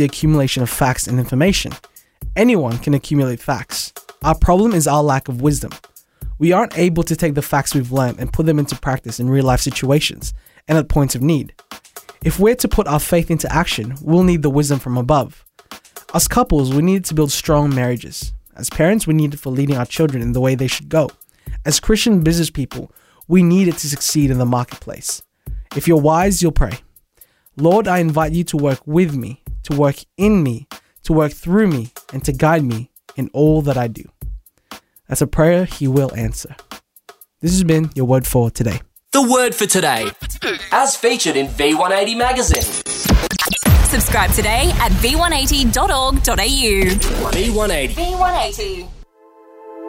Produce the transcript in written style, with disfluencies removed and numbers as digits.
the accumulation of facts and information. Anyone can accumulate facts. Our problem is our lack of wisdom. We aren't able to take the facts we've learned and put them into practice in real life situations and at points of need. If we're to put our faith into action, we'll need the wisdom from above. As couples, we need to build strong marriages. As parents, we need it for leading our children in the way they should go. As Christian business people, we need it to succeed in the marketplace. If you're wise, you'll pray. Lord, I invite you to work with me, to work in me, to work through me, and to guide me in all that I do. That's a prayer he will answer. This has been your word for today. The word for today, as featured in V180 magazine. Subscribe today at v180.org.au. V180. V180.